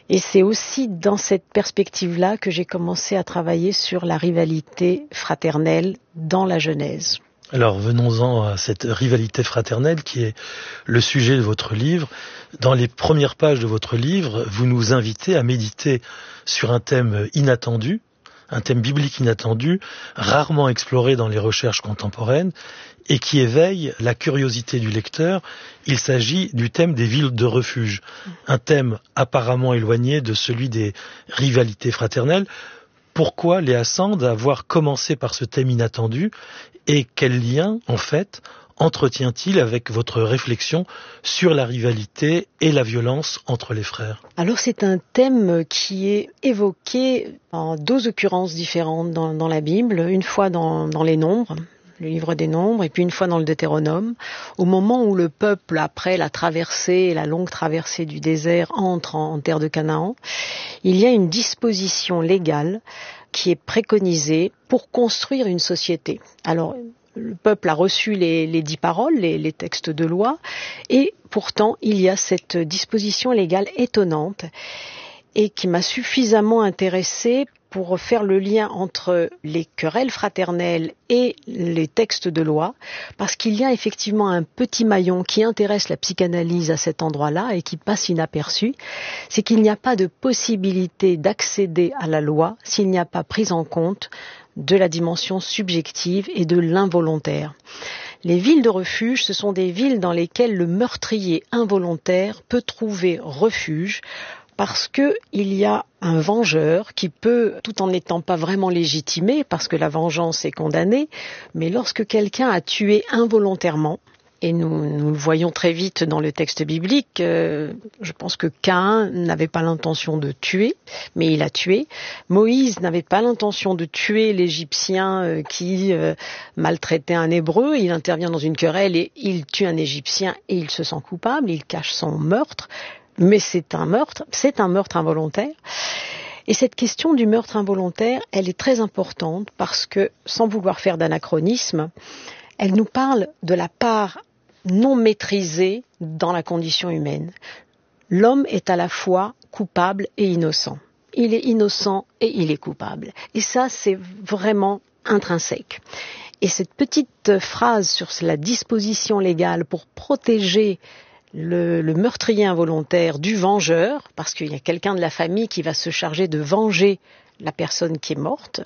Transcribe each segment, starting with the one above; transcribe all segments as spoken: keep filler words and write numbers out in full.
Et c'est aussi dans cette perspective-là que j'ai commencé à travailler sur la rivalité fraternelle dans la Genèse. Alors venons-en à cette rivalité fraternelle qui est le sujet de votre livre. Dans les premières pages de votre livre, vous nous invitez à méditer sur un thème inattendu, un thème biblique inattendu, rarement exploré dans les recherches contemporaines et qui éveille la curiosité du lecteur. Il s'agit du thème des villes de refuge, un thème apparemment éloigné de celui des rivalités fraternelles. Pourquoi, Léa Sand, avoir commencé par ce thème inattendu et quel lien, en fait, entretient-il avec votre réflexion sur la rivalité et la violence entre les frères? Alors c'est un thème qui est évoqué en deux occurrences différentes dans, dans la Bible, une fois dans, dans les Nombres, le livre des Nombres, et puis une fois dans le Deutéronome, au moment où le peuple, après la traversée, la longue traversée du désert, entre en, en terre de Canaan, il y a une disposition légale qui est préconisée pour construire une société. Alors, le peuple a reçu les, les dix paroles, les, les textes de loi, et pourtant il y a cette disposition légale étonnante et qui m'a suffisamment intéressée pour faire le lien entre les querelles fraternelles et les textes de loi, parce qu'il y a effectivement un petit maillon qui intéresse la psychanalyse à cet endroit-là et qui passe inaperçu, c'est qu'il n'y a pas de possibilité d'accéder à la loi s'il n'y a pas prise en compte de la dimension subjective et de l'involontaire. Les villes de refuge, ce sont des villes dans lesquelles le meurtrier involontaire peut trouver refuge parce que il y a un vengeur qui peut, tout en n'étant pas vraiment légitimé, parce que la vengeance est condamnée, mais lorsque quelqu'un a tué involontairement, et nous, nous le voyons très vite dans le texte biblique, euh, je pense que Caïn n'avait pas l'intention de tuer, mais il a tué. Moïse n'avait pas l'intention de tuer l'Égyptien euh, qui euh, maltraitait un Hébreu. Il intervient dans une querelle et il tue un Égyptien et il se sent coupable, il cache son meurtre. Mais c'est un meurtre, c'est un meurtre involontaire. Et cette question du meurtre involontaire, elle est très importante parce que, sans vouloir faire d'anachronisme, elle nous parle de la part non maîtrisée dans la condition humaine. L'homme est à la fois coupable et innocent. Il est innocent et il est coupable. Et ça, c'est vraiment intrinsèque. Et cette petite phrase sur la disposition légale pour protéger Le, le meurtrier involontaire du vengeur, parce qu'il y a quelqu'un de la famille qui va se charger de venger la personne qui est morte,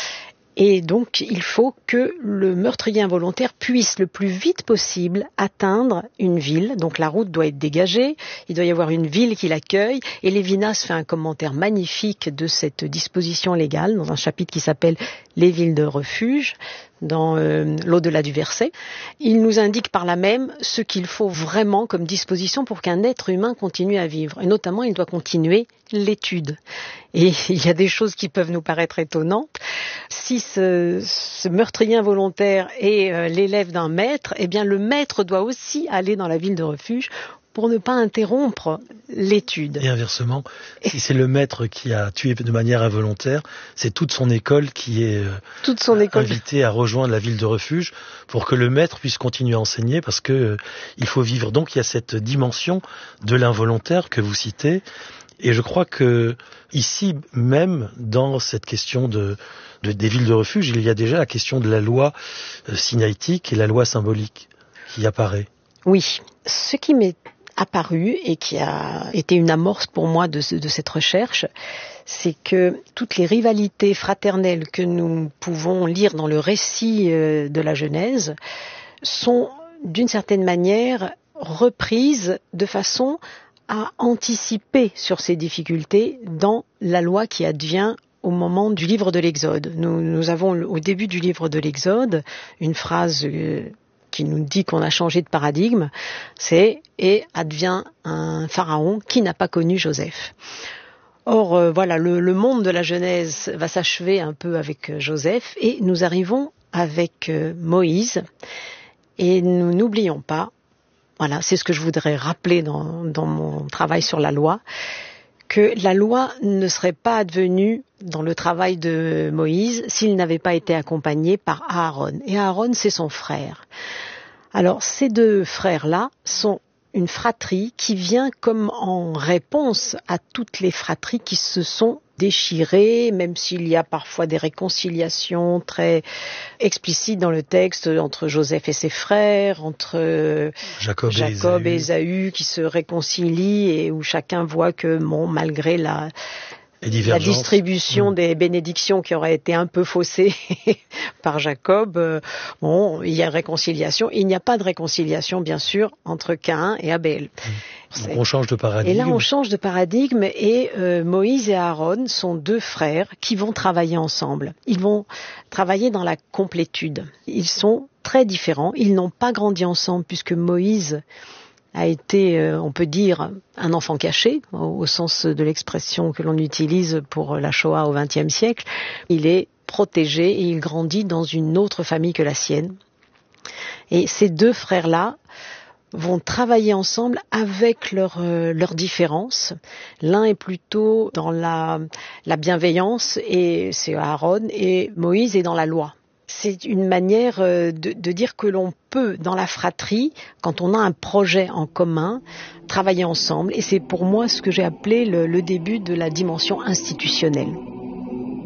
et donc il faut que le meurtrier involontaire puisse le plus vite possible atteindre une ville, donc la route doit être dégagée, il doit y avoir une ville qui l'accueille, et Lévinas fait un commentaire magnifique de cette disposition légale dans un chapitre qui s'appelle « Les villes de refuge », dans euh, l'au-delà du verset. Il nous indique par là même ce qu'il faut vraiment comme disposition pour qu'un être humain continue à vivre. Et notamment, il doit continuer l'étude. Et il y a des choses qui peuvent nous paraître étonnantes. Si ce, ce meurtrier involontaire est euh, l'élève d'un maître, eh bien le maître doit aussi aller dans la ville de refuge pour ne pas interrompre l'étude. Et inversement, si c'est le maître qui a tué de manière involontaire, c'est toute son école qui est toute son école. invitée à rejoindre la ville de refuge pour que le maître puisse continuer à enseigner, parce que euh, il faut vivre. Donc il y a cette dimension de l'involontaire que vous citez, et je crois que ici même, dans cette question de, de des villes de refuge, il y a déjà la question de la loi euh, sinaïtique et la loi symbolique qui apparaît. Oui, ce qui m'est apparu et qui a été une amorce pour moi de, de cette recherche, c'est que toutes les rivalités fraternelles que nous pouvons lire dans le récit de la Genèse sont d'une certaine manière reprises de façon à anticiper sur ces difficultés dans la loi qui advient au moment du livre de l'Exode. Nous, nous avons au début du livre de l'Exode une phrase euh, qui nous dit qu'on a changé de paradigme, c'est « et advient un pharaon qui n'a pas connu Joseph ». Or, euh, voilà, le, le monde de la Genèse va s'achever un peu avec euh, Joseph, et nous arrivons avec euh, Moïse, et nous n'oublions pas, voilà, c'est ce que je voudrais rappeler dans, dans mon travail sur la loi, que la loi ne serait pas advenue dans le travail de Moïse s'il n'avait pas été accompagné par Aaron. Et Aaron, c'est son frère. Alors, ces deux frères-là sont une fratrie qui vient comme en réponse à toutes les fratries qui se sont déchirées, même s'il y a parfois des réconciliations très explicites dans le texte entre Joseph et ses frères, entre Jacob, Jacob et Ésaü. Ésaü qui se réconcilient et où chacun voit que, bon, malgré la la distribution mmh. des bénédictions qui aurait été un peu faussée par Jacob, euh, bon, il y a réconciliation. Il n'y a pas de réconciliation, bien sûr, entre Caïn et Abel. Mmh. Donc on change de paradigme. Et là, on change de paradigme et euh, Moïse et Aaron sont deux frères qui vont travailler ensemble. Ils vont travailler dans la complétude. Ils sont très différents. Ils n'ont pas grandi ensemble puisque Moïse a été, euh, on peut dire, un enfant caché, au, au sens de l'expression que l'on utilise pour la Shoah au vingtième siècle. Il est protégé et il grandit dans une autre famille que la sienne. Et ces deux frères-là vont travailler ensemble avec leurs euh, leurs différences. L'un est plutôt dans la, la bienveillance, et c'est Aaron, et Moïse est dans la loi. C'est une manière de, de dire que l'on peut, dans la fratrie, quand on a un projet en commun, travailler ensemble. Et c'est pour moi ce que j'ai appelé le, le début de la dimension institutionnelle.